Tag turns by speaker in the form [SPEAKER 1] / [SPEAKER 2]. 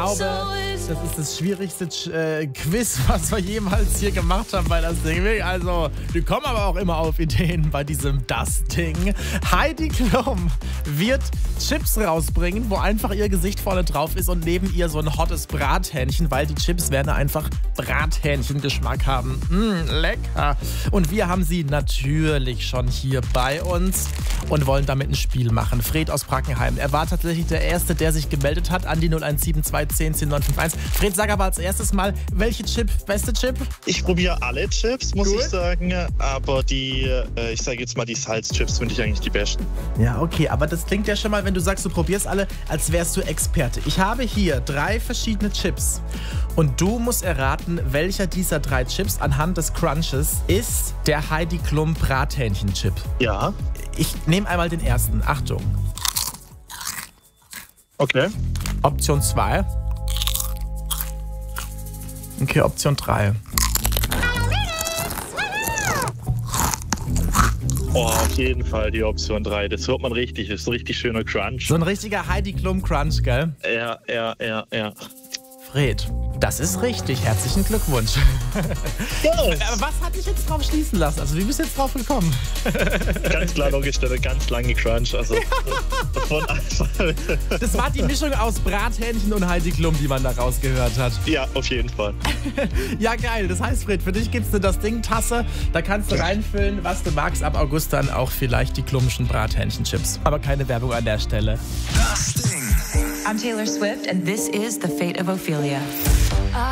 [SPEAKER 1] glaube, das ist das schwierigste Quiz, was wir jemals hier gemacht haben bei das Ding. Also, die kommen aber auch immer auf Ideen bei diesem Das-Ding. Heidi Klum wird Chips rausbringen, wo einfach ihr Gesicht vorne drauf ist und neben ihr so ein hottes Brathähnchen, weil die Chips werden einfach Brathähnchen-Geschmack haben. Lecker. Und wir haben sie natürlich schon hier bei uns und wollen damit ein Spiel machen. Fred aus Brackenheim, er war tatsächlich der Erste, der sich gemeldet hat an die 0172 10 10 951. Fred, sag aber als erstes mal, welche Chip, beste Chip?
[SPEAKER 2] Ich probiere alle Chips, muss ich sagen, aber ich sage jetzt mal, die Salzchips finde ich eigentlich die besten.
[SPEAKER 1] Ja, okay, aber das klingt ja schon mal, wenn du sagst, du probierst alle, als wärst du Experte. Ich habe hier 3 verschiedene Chips und du musst erraten, welcher dieser 3 Chips anhand des Crunches ist der Heidi Klum Brathähnchen-Chip.
[SPEAKER 2] Ja.
[SPEAKER 1] Ich nehme einmal den ersten. Achtung.
[SPEAKER 2] Okay.
[SPEAKER 1] Option 2. Okay, Option 3.
[SPEAKER 2] Oh, auf jeden Fall die Option 3. Das hört man richtig. Das ist ein richtig schöner Crunch.
[SPEAKER 1] So ein richtiger Heidi Klum Crunch, gell?
[SPEAKER 2] Ja.
[SPEAKER 1] Fred, das ist richtig. Herzlichen Glückwunsch.
[SPEAKER 2] Yes.
[SPEAKER 1] Aber was hat dich jetzt drauf schließen lassen? Also wie bist du jetzt drauf gekommen?
[SPEAKER 2] Ganz klar logisch, der ganz lange Crunch. Also von Anfang.
[SPEAKER 1] Das war die Mischung aus Brathähnchen und Heidi Klum, die man da rausgehört hat.
[SPEAKER 2] Ja, auf jeden Fall.
[SPEAKER 1] Ja, geil. Das heißt, Fred, für dich gibt's eine Das Ding-Tasse. Da kannst du reinfüllen, was du magst. Ab August dann auch vielleicht die Klumschen Brathähnchen-Chips. Aber keine Werbung an der Stelle.
[SPEAKER 3] I'm Taylor Swift, and this is The Fate of Ophelia.